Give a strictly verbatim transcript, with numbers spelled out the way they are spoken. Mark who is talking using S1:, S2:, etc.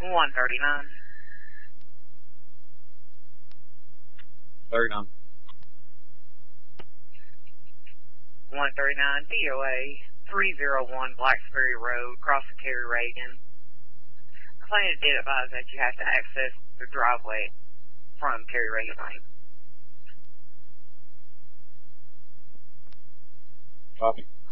S1: one thirty-nine.
S2: thirty-nine.
S1: one thirty-nine, D O A, three oh one Blacksbury Road, cross the Terry Reagan. Complainant did advise that you have to access the driveway from Terry Reagan Lane.
S2: Copy.